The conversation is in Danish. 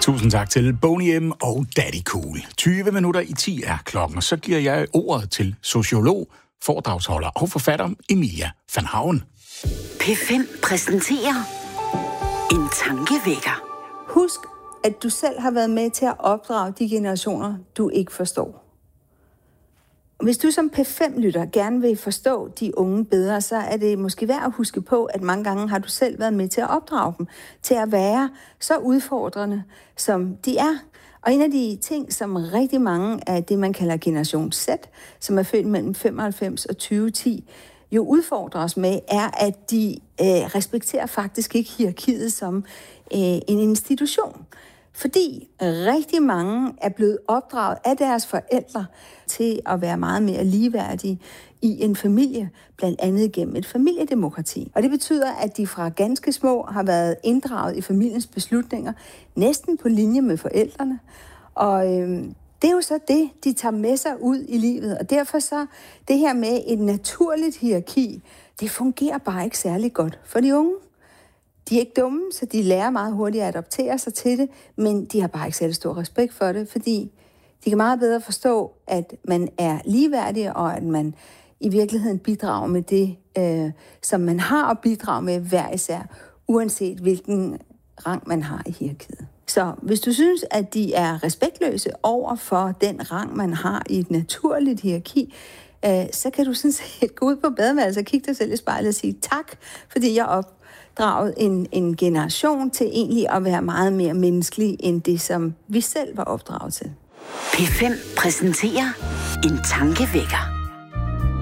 Tusind tak til Boney M. og Daddy Cool. 20 minutter i 10 er klokken, så giver jeg ordet til sociolog, foredragsholder og forfatter Emilia van Hauen. P5 præsenterer en tankevækker. Husk, at du selv har været med til at opdrage de generationer, du ikke forstår. Hvis du som P5-lytter gerne vil forstå de unge bedre, så er det måske værd at huske på, at mange gange har du selv været med til at opdrage dem, til at være så udfordrende, som de er. Og en af de ting, som rigtig mange af det, man kalder generation Z, som er født mellem 95 og 2010, jo udfordrer os med, er, at de respekterer faktisk ikke hierarkiet som en institution. Fordi rigtig mange er blevet opdraget af deres forældre til at være meget mere ligeværdige i en familie, blandt andet gennem et familiedemokrati. Og det betyder, at de fra ganske små har været inddraget i familiens beslutninger, næsten på linje med forældrene. Og det er jo så det, de tager med sig ud i livet. Og derfor så det her med et naturligt hierarki, det fungerer bare ikke særlig godt for de unge. De er ikke dumme, så de lærer meget hurtigt at adoptere sig til det, men de har bare ikke særlig stor respekt for det, fordi de kan meget bedre forstå, at man er ligeværdig, og at man i virkeligheden bidrager med det, som man har at bidrage med hver især, uanset hvilken rang man har i hierarkiet. Så hvis du synes, at de er respektløse over for den rang, man har i et naturligt hierarki, så kan du sådan set gå ud på badeværelset og kigge dig selv i spejlet og sige tak, fordi jeg opdraget en generation til egentlig at være meget mere menneskelig end det, som vi selv var opdraget til. P5 præsenterer en tankevækker.